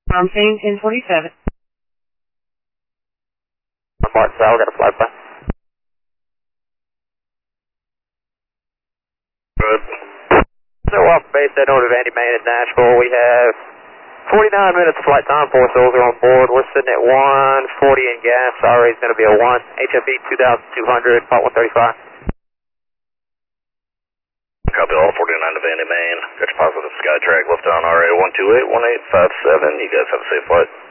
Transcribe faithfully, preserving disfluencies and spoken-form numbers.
I'm saying ten forty-seven. Mark Sal, got a flight by. Good. So off base, that order of Andy Main at Nashville. We have forty-nine minutes of flight time, four souls are on board. We're sitting at one forty in gas. R A is going to be a one. H F E two thousand two hundred, part one thirty-five. Copy all forty-nine to Andy Main. Pitch positive Skytrack, left on R A one two eight one eight five seven. You guys have a safe flight.